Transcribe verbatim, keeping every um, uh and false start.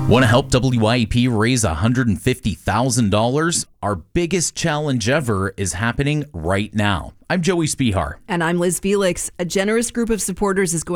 Want to help W I E P raise one hundred fifty thousand dollars? Our biggest challenge ever is happening right now. I'm Joey Spihar. And I'm Liz Felix. A generous group of supporters is going